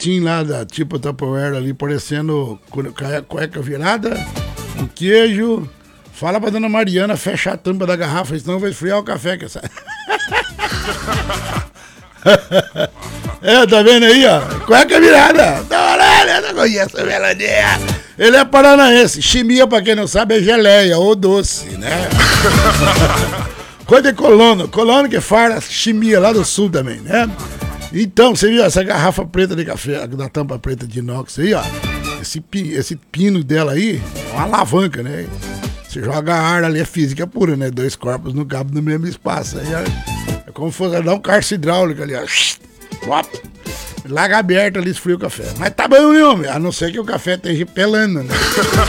pratinho lá, tipo Tupperware ali, parecendo cueca virada, um queijo. Fala pra dona Mariana fechar a tampa da garrafa, senão vai esfriar o café que essa... Tá vendo aí, ó? Cueca virada. Eu não conheço a melodia. Ele é paranaense. Chimia, pra quem não sabe, é geleia ou doce, né? Coisa de colono. Colono que faz chimia lá do sul também, né? Então, você viu essa garrafa preta de café, da tampa preta de inox aí, ó. Esse pino dela aí é uma alavanca, né? Você joga ar ali, é física pura, né? 2 corpos no cabo no mesmo espaço. Aí é como se fosse dar um carro hidráulico ali, ó. Laga aberta ali, esfria o café. Mas tá bom, né, homem? A não ser que o café esteja pelando, né?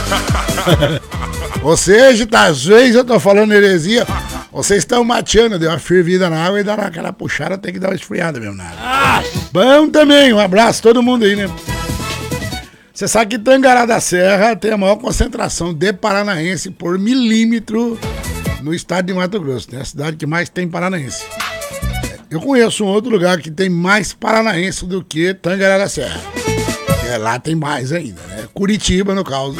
Ou seja, às vezes eu tô falando heresia, vocês estão mateando, deu uma fervida na água e dá aquela puxada, tem que dar uma esfriada mesmo na água. Bom também, um abraço a todo mundo aí, né? Você sabe que Tangará da Serra tem a maior concentração de paranaense por milímetro no estado de Mato Grosso. É a cidade que mais tem paranaense. Eu conheço um outro lugar que tem mais paranaense do que Tangará da Serra. Lá tem mais ainda, né? Curitiba, no caso.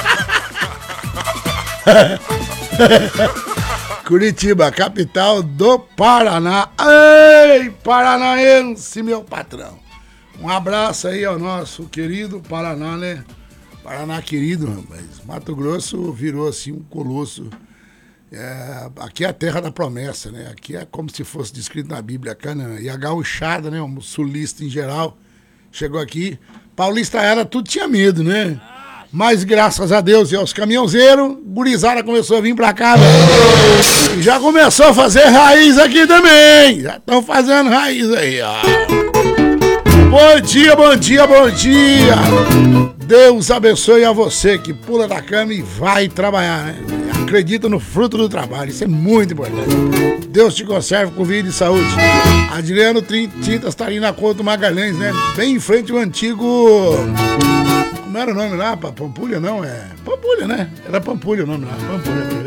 Curitiba, capital do Paraná. Ei, paranaense, meu patrão. Um abraço aí ao nosso querido Paraná, né? Paraná querido, rapaz. Mato Grosso virou assim um colosso. Aqui é a terra da promessa, né? Aqui é como se fosse descrito na Bíblia, Canaã. E a gauchada, né? O sulista em geral, chegou aqui. Paulista era, tudo tinha medo, né? Mas graças a Deus e aos caminhonzeiros, gurizada começou a vir pra cá, né? E já começou a fazer raiz aqui também. Já estão fazendo raiz aí, ó. Bom dia, bom dia, bom dia. Deus abençoe a você que pula da cama e vai trabalhar, né? Acredita no fruto do trabalho, isso é muito importante. Deus te conserve com vida e saúde. Adriano Tintas está ali na Couto Magalhães, né? Bem em frente ao antigo... Como era o nome lá? Pampulha, não? Pampulha, né? Era Pampulha o nome lá. Pampulha.